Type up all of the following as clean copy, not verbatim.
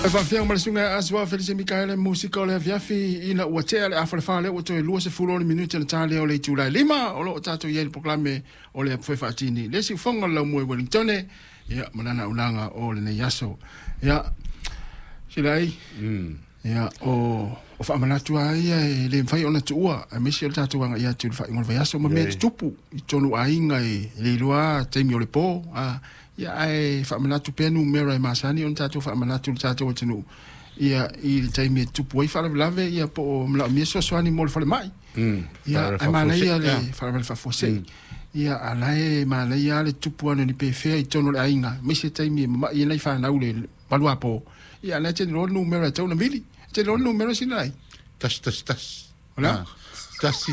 Fa fiang malasunga aswa Felice Mikaele musica le viafi ina uatea le afalafale o to lua se fuloni minuti na tale o le tula lima o lo tato ye le proclame o le foi fatini le si fonga la mo Wellington ya manana ulanga o le yaso ya silai ya o fa manatu ai le fai ona tua a mesi le tato nga ya tu fa ngol yaso ma me tupu tonu ainga le lua temi o le po ya ai fa manatu penu mera masani on tato fa manatu tato o tenu ia i taimi tupu ai fa lave ia po mla mi so ani mol fa mai ia ai mana ia le fa fose ia alai mana ia le tupu ana ni pe fe i tonu le ainga mesi taimi ma ia nei fa na ule palua po ia na te no numero tonu mili te no numero sinai tas hola tas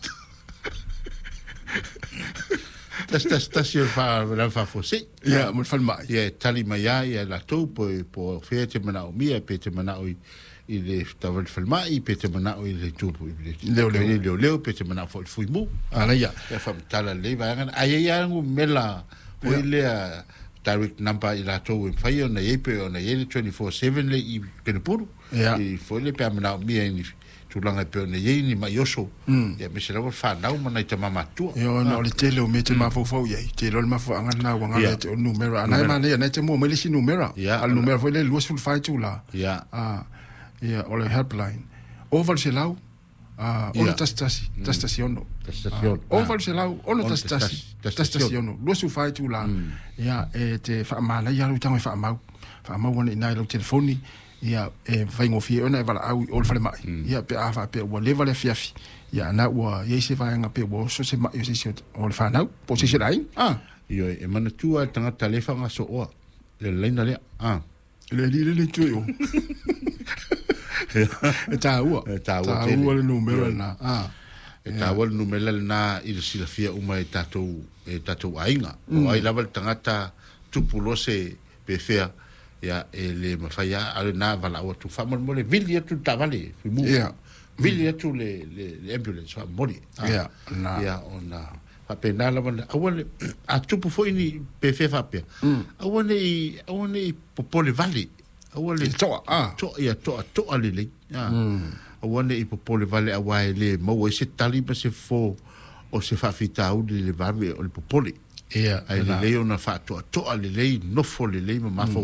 Tas yo fa fosse. Ja, moet van mij. Ja, tali mai ya la to po fete mana o mia pete mana o i le tava van mai pete mana o i le tu leo pete mana fo fui mu. Ala ya. Ya fa tala le va ngan ai ya ngu mela o le direct number i la to fa yo na ye pe ona ye 24/7 le i ke puru. I fo le pe mana o mia ni tulanga pe ne ye ni ma yoso ya me sera fa na o mana te mama tu yo no le tele o me te ma fo ye te lo ma fo anga na wanga le numero ana ma ne te mo me le si numero al numero fo le lo sul fa tu la ya o le helpline over se lau o testación over se lau o testación lo sul fa tu la ya te fa ma la ya lu tanga fa ma wona ina lo telefoni ia vai ngofie ona vala au ol fale mai ia pe ava pe wa leva le fiafi ia na wa ye se vai nga pe wo so se mai se ol fa na po se se dai io e mana tua tanga telefona so o le lena le le tu yo ta u le numero na ta u le numero na il si la fia uma e tato ainga o ai lava tanga tupulo se pe fea ya le mafaya ale na vala o tu fama mole vilia tu tavale vilia tu le ambulance fa mole ya ona fa penala van awale a tupu foi ni pe fe fa pe awale popole vale awale to ale awale popole vale awai le mo se tali pa se fo o se fa fita u le vale o le popole ai le ona fa to ale le no fo le ma